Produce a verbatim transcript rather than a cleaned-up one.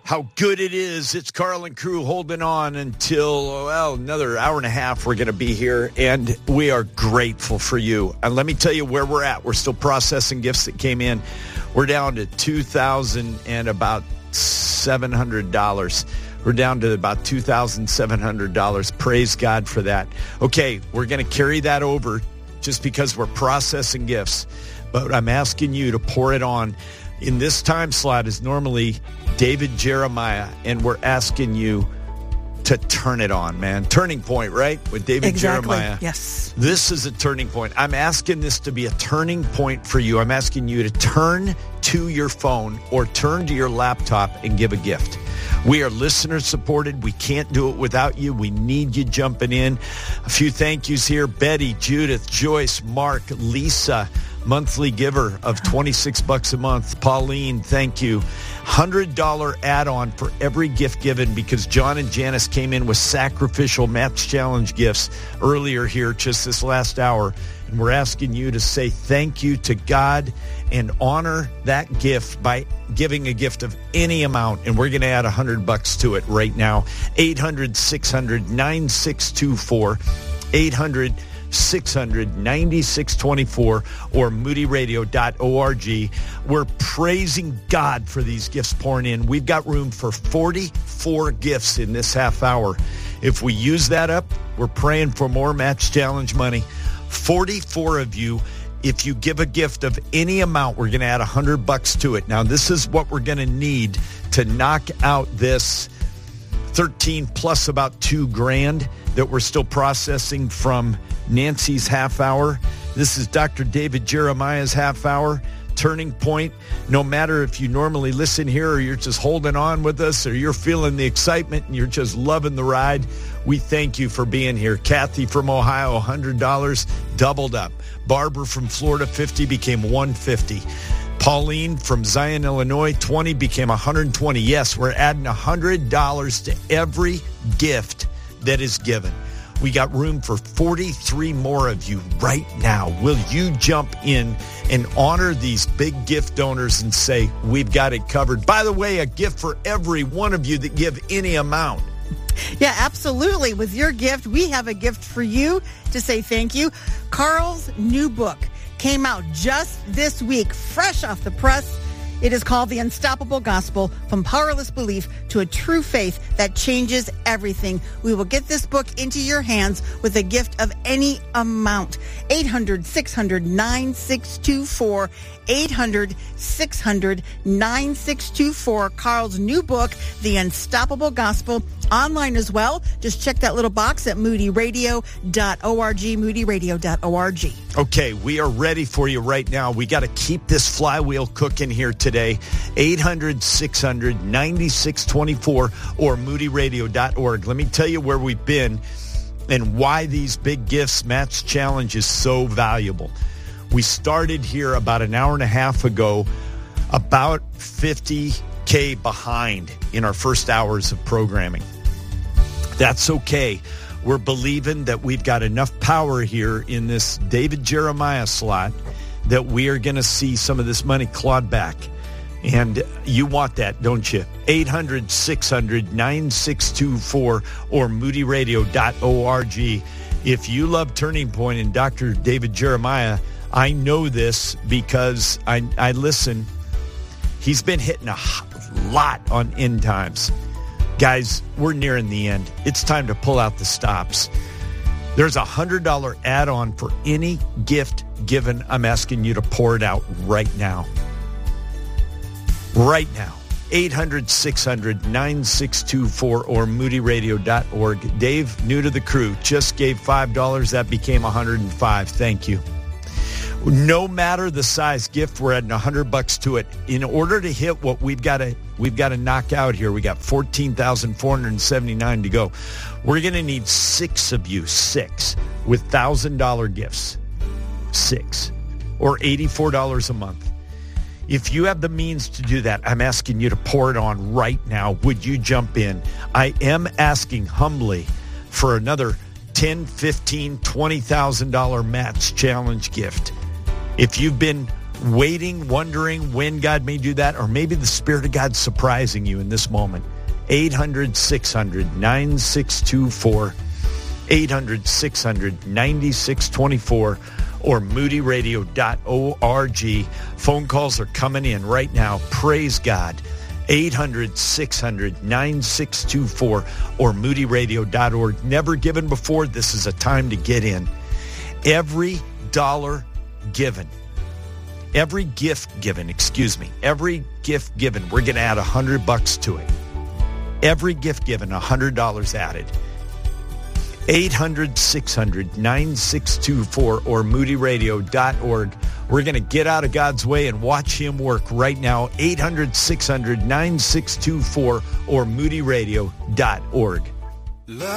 how good it is. It's Carl and crew holding on until, well, another hour and a half we're going to be here, and we are grateful for you. And let me tell you where we're at. We're still processing gifts that came in. We're down to two thousand dollars and about seven hundred dollars. We're down to about two thousand seven hundred dollars. Praise God for that. Okay, we're going to carry that over just because we're processing gifts, but I'm asking you to pour it on. In this time slot is normally David Jeremiah, and we're asking you to turn it on, man. Turning point, right? With David exactly. Jeremiah. Yes. This is a turning point. I'm asking this to be a turning point for you. I'm asking you to turn to your phone or turn to your laptop and give a gift. We are listener supported. We can't do it without you. We need you jumping in. A few thank yous here. Betty, Judith, Joyce, Mark, Lisa, monthly giver of twenty-six bucks a month. Pauline, thank you. one hundred dollars add-on for every gift given, because John and Janice came in with sacrificial match challenge gifts earlier here just this last hour. And we're asking you to say thank you to God and honor that gift by giving a gift of any amount. And we're going to add one hundred bucks to it right now. eight hundred, six hundred, nine six two four. eight hundred, six hundred, ninety-six twenty-four or moody radio dot org. We're praising God for these gifts pouring in. We've got room for forty-four gifts in this half hour. If we use that up, we're praying for more Match Challenge money. forty-four of you, if you give a gift of any amount, we're going to add one hundred bucks to it. Now, this is what we're going to need to knock out this thirteen plus about two grand that we're still processing from Nancy's half hour. This is Doctor David Jeremiah's half hour. Turning point. No matter if you normally listen here or you're just holding on with us or you're feeling the excitement and you're just loving the ride, we thank you for being here. Kathy from Ohio, one hundred dollars, doubled up. Barbara from Florida, fifty became one hundred fifty. Pauline from Zion, Illinois, twenty became one hundred twenty. Yes, we're adding one hundred dollars to every gift that is given. We got room for forty-three more of you right now. Will you jump in and honor these big gift donors and say, we've got it covered? By the way, a gift for every one of you that give any amount. Yeah, absolutely. With your gift, we have a gift for you to say thank you. Carl's new book came out just this week, fresh off the press. It is called The Unstoppable Gospel, From Powerless Belief to a True Faith That Changes Everything. We will get this book into your hands with a gift of any amount. eight hundred, six hundred, nine six two four. eight hundred, six hundred, nine six two four. Carl's new book, The Unstoppable Gospel, online as well. Just check that little box at moody radio dot org, moody radio dot org. Okay, we are ready for you right now. We got to keep this flywheel cooking here today. eight hundred, six hundred, ninety-six twenty-four or moody radio dot org. Let me tell you where we've been and why these big gifts match challenge is so valuable. We started here about an hour and a half ago, about fifty K behind in our first hours of programming. That's okay. We're believing that we've got enough power here in this David Jeremiah slot that we are going to see some of this money clawed back. And you want that, don't you? eight hundred, six hundred, nine six two four or moody radio dot org. If you love Turning Point and Doctor David Jeremiah, I know this because I, I listen. He's been hitting a lot on end times. Guys, we're nearing the end. It's time to pull out the stops. There's a one hundred dollars add-on for any gift given. I'm asking you to pour it out right now. Right now. eight hundred, six hundred, nine six two four or moody radio dot org. Dave, new to the crew, just gave five dollars. That became one hundred five. Thank you. No matter the size gift, we're adding one hundred bucks to it. In order to hit what we've got to we've got to knock out here, we got fourteen thousand four hundred seventy-nine to go. We're going to need six of you, six, with one thousand dollars gifts. Six. Or eighty-four dollars a month. If you have the means to do that, I'm asking you to pour it on right now. Would you jump in? I am asking humbly for another ten thousand dollars, fifteen thousand dollars, twenty thousand dollars match challenge gift. If you've been waiting, wondering when God may do that, or maybe the Spirit of God surprising you in this moment. eight hundred, six hundred, nine six two four, eight hundred, six hundred, nine six two four, or moody radio dot org. Phone calls are coming in right now. Praise God. eight hundred, six hundred, nine six two four or moody radio dot org. Never given before. This is a time to get in. Every dollar given, every gift given, excuse me, every gift given, we're going to add one hundred bucks to it. Every gift given, one hundred dollars added. eight hundred, six hundred, nine six two four or moody radio dot org. We're going to get out of God's way and watch him work right now. eight hundred, six hundred, nine six two four or moody radio dot org.